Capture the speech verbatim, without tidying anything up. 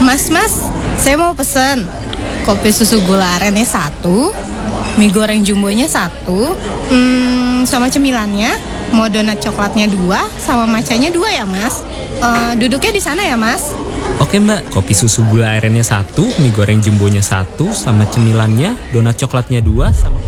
Mas, mas, saya mau pesen kopi susu gula arennya satu, mie goreng jumbonya satu, hmm, sama cemilannya, mau donat coklatnya dua, sama matchanya dua ya mas. Eh, duduknya di sana ya mas. Oke mbak, kopi susu gula arennya satu, mie goreng jumbonya satu, sama cemilannya, donat coklatnya dua, sama